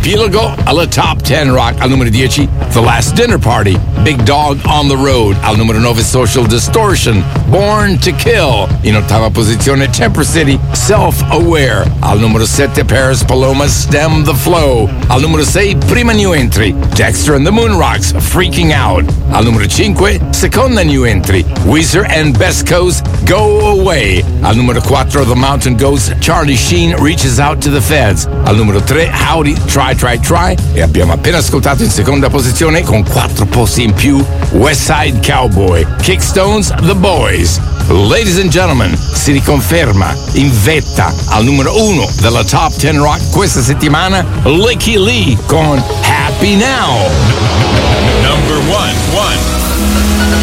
riepilogo alla Top 10 Rock. Al numero 10, The Last Dinner Party, Big Dog on the Road. Al numero 9, Social Distortion, Born to Kill. In ottava posizione, Temper City, Self-Aware. Al numero 7, Paris Paloma, Stem the Flow. Al numero 6, prima new entry, Dexter and the Moon Rocks, Freaking Out. Al numero 5, seconda new entry, Weezer and Best Coast, Go Away. Al numero 4, The Mountain Goats, Charlie Sheen, Reaches Out to the Feds. Al numero 3, Howdy, Try Try Try. E abbiamo appena ascoltato in seconda posizione, con 4 posti in più, West Side Cowboy, Kickstones, The Boys. Ladies and gentlemen, si riconferma in vetta al numero 1 della Top 10 Rock questa settimana, Licky Lee con Happy Now. Number one.